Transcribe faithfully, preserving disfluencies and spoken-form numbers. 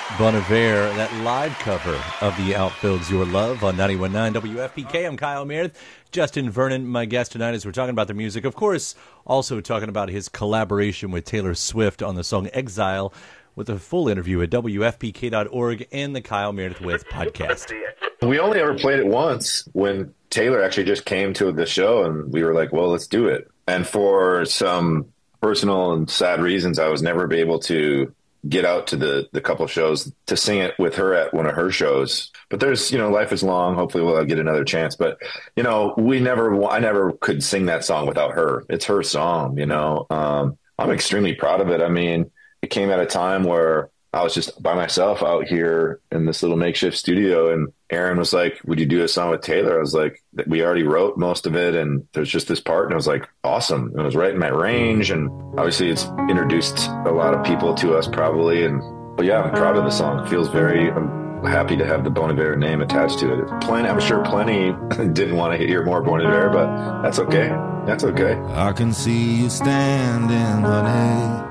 Bon Iver, that live cover of the Outfields Your Love on ninety-one point nine W F P K. I'm Kyle Meredith. Justin Vernon, my guest tonight, as we're talking about the music. Of course, also talking about his collaboration with Taylor Swift on the song Exile, with a full interview at W F P K dot org and the Kyle Meredith With podcast. We only ever played it once when Taylor actually just came to the show, and we were like, well, let's do it. And for some personal and sad reasons, I was never able to get out to the, the couple shows to sing it with her at one of her shows. But there's, you know, life is long. Hopefully we'll get another chance. But, you know, we never, I never could sing that song without her. It's her song, you know. Um, I'm extremely proud of it. I mean, it came at a time where I was just by myself out here in this little makeshift studio, and Aaron was like, would you do a song with Taylor? I was like, we already wrote most of it, and there's just this part, and I was like, awesome. It was right in my range, and obviously it's introduced a lot of people to us probably, and but yeah, I'm proud of the song. It feels very, I'm happy to have the Bon Iver name attached to it. Plenty, I'm sure plenty didn't want to hear more Bon Iver, but that's okay. That's okay. I can see you standing, honey,